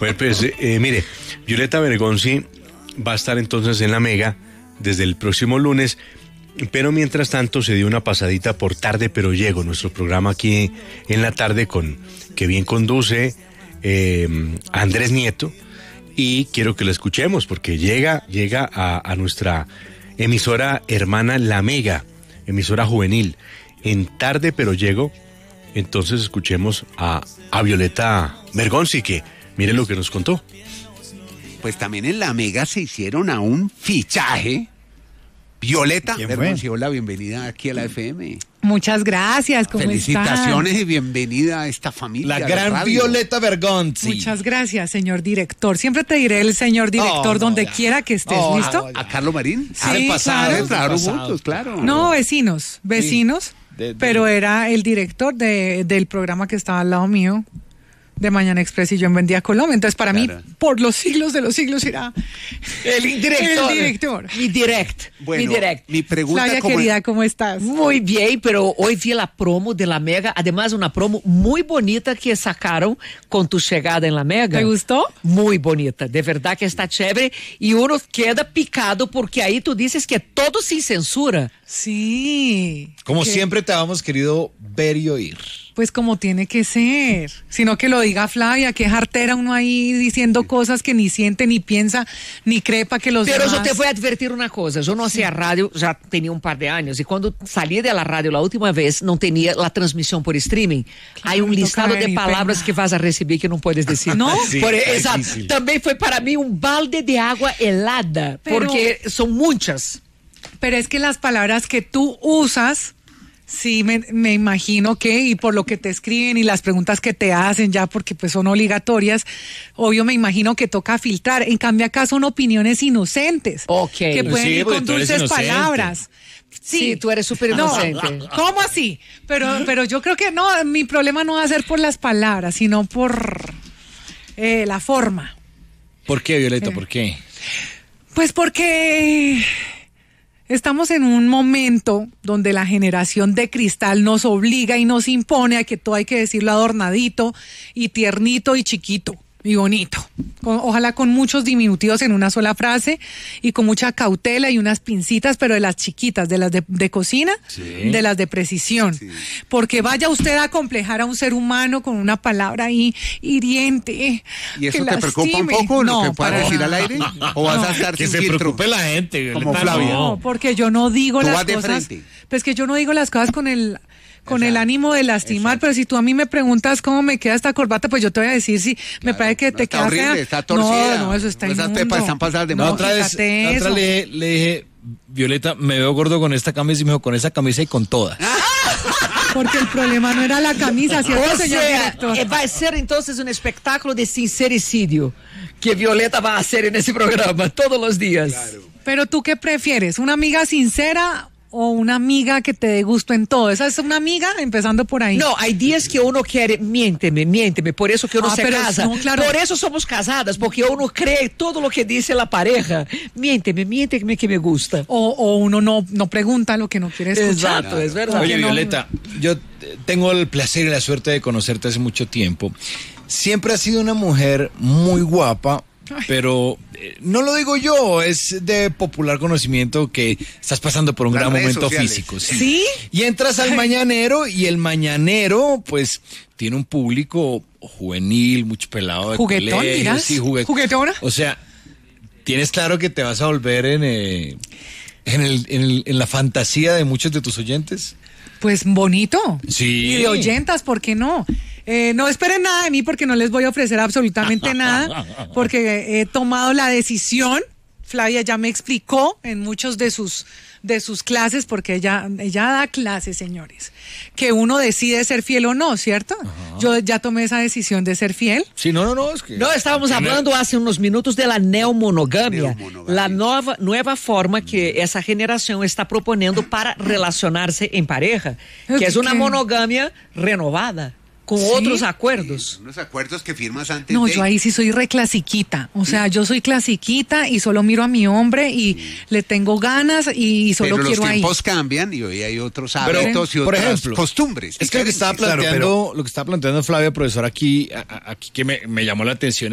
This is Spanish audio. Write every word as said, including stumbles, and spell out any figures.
Bueno, pues eh, mire, Violeta Bergonzi va a estar entonces en la Mega desde el próximo lunes, pero mientras tanto se dio una pasadita por Tarde Pero Llego, nuestro programa aquí en la tarde con que bien conduce eh, Andrés Nieto, y quiero que lo escuchemos porque llega, llega a, a nuestra emisora hermana La Mega, emisora juvenil, en Tarde Pero Llego. Entonces escuchemos a, a Violeta Bergonzi, que mire lo que nos contó. Pues también en La Mega se hicieron a un fichaje. Violeta Bergonzi, hola, bienvenida aquí a la F M. Muchas gracias, ¿cómo Felicitaciones están? y bienvenida a esta familia. La gran Violeta Bergonzi. Muchas gracias, señor director. Siempre te diré el señor director oh, no, donde ya. quiera que estés, Oh, ¿listo? ¿A Carlos Marín? Sí, Ah, del pasado, claro. del Claro, pasado. juntos, claro. No, vecinos, vecinos, Sí. De- de- pero era el director de, del programa que estaba al lado mío, de Mañana Express, y yo en Vendía Colombia. Entonces, para Claro. mí, por los siglos de los siglos, era El director. el director. Mi direct, Bueno, mi direct. mi pregunta Flavia, como... querida, ¿cómo estás? Muy bien, pero hoy vi la promo de la Mega, además una promo muy bonita que sacaron con tu llegada en la Mega. ¿Te gustó? Muy bonita, de verdad que está chévere y uno queda picado porque ahí tú dices que todo sin censura. Sí. Como Que- siempre te habíamos querido ver y oír. Pues como tiene que ser, sino que lo diga Flavia, que es artera uno ahí diciendo cosas que ni siente, ni piensa, ni cree para que los Pero demás... yo te voy a advertir una cosa, yo no hacía radio, ya tenía un par de años y cuando salí de la radio la última vez no tenía la transmisión por streaming. Hay un me toca listado de venir, palabras pena. que vas a recibir que no puedes decir. ¿No? Sí, Por- es exacto. difícil. También fue para mí un balde de agua helada, Pero- porque son muchas. Pero es que las palabras que tú usas, sí me, me imagino que, y por lo que te escriben y las preguntas que te hacen ya, porque pues son obligatorias, obvio me imagino que toca filtrar. En cambio acá son opiniones inocentes, Ok. que pueden Sí, ir porque con tú eres dulces inocente. palabras. Sí, tú eres súper No, inocente. ¿cómo así? Pero, pero yo creo que no, mi problema no va a ser por las palabras, sino por eh, la forma. ¿Por qué, Violeta? ¿Por qué? Pues porque estamos en un momento donde la generación de cristal nos obliga y nos impone a que todo hay que decirlo adornadito y tiernito y chiquito y bonito. Con- ojalá con muchos diminutivos en una sola frase y con mucha cautela y unas pincitas, pero de las chiquitas, de las de, de cocina, de las de precisión. Porque vaya usted a complejar a un ser humano con una palabra ahí hiriente. ¿Y eso que te preocupa un lastime. poco, lo No, que puedas para decir al nada. aire? ¿O vas No. a estar Que sin se filtro? preocupe la gente, Violeta. Como Flavia. No, porque yo no digo Tú las vas de cosas. frente. Pues que yo no digo las cosas con el con el ánimo de lastimar, pero si tú a mí me preguntas cómo me queda esta corbata, pues yo te voy a decir si me parece que No, te está queda horrible, fea. está torcida. No, no, eso está Esas inmundo. pepas están pasadas de La moda. otra vez, quítate la otra eso. le, le dije, Violeta, me veo gordo con esta camisa y me dijo, con esa camisa y con todas. Porque el problema no era la camisa, ¿cierto, O señor sea, director? eh, va a ser entonces un espectáculo de sincericidio que Violeta va a hacer en ese programa todos los días. Pero tú qué prefieres, una amiga sincera o una amiga que te dé gusto en todo. Esa es una amiga, empezando por ahí. No, hay días que uno quiere, miénteme, miénteme, por eso que uno Ah, se pero casa. no, claro. Por eso somos casadas, porque uno cree todo lo que dice la pareja. Miénteme, miénteme que me gusta. O, o uno no, no pregunta lo que no quiere escuchar. Exacto, es verdad. Porque Oye, no- Violeta, yo eh, tengo el placer y la suerte de conocerte hace mucho tiempo. Siempre has sido una mujer muy guapa, pero eh, no lo digo yo, es de popular conocimiento que estás pasando por un Las gran redes momento sociales. físico. Sí. ¿Sí? Y entras al Mañanero y el Mañanero, pues, tiene un público juvenil, mucho pelado de ¿Juguetón, colegio, dirás? sí, juguet- ¿Juguetona? O sea, tienes claro que te vas a volver en, eh, en, el- en el- en la fantasía de muchos de tus oyentes. Pues bonito. Sí. Y de oyentas, ¿por qué no? Eh, no esperen nada de mí porque no les voy a ofrecer absolutamente nada, porque he tomado la decisión. Flavia ya me explicó en muchos de sus de sus clases, porque ella, ella da clases, señores, que uno decide ser fiel o no, ¿cierto? Yo ya tomé esa decisión de ser fiel. Sí, no, no, no, es que... No, estábamos hablando hace unos minutos de la neomonogamia, Neomonogamia. la nueva, nueva forma que esa generación está proponiendo para relacionarse en pareja, que es una ¿Qué? monogamia renovada, con ¿Sí? otros acuerdos. Unos acuerdos que firmas antes No, de... yo ahí sí soy reclasiquita. O sea, yo soy clasiquita y solo miro a mi hombre y le tengo ganas y solo Pero los quiero ahí. tiempos cambian y hoy hay otros Pero, hábitos y por otras ejemplo, costumbres. Es que lo que estaba diferentes. planteando, Claro, pero- lo que estaba planteando Flavia, profesor, aquí, a- a- aquí que me, me llamó la atención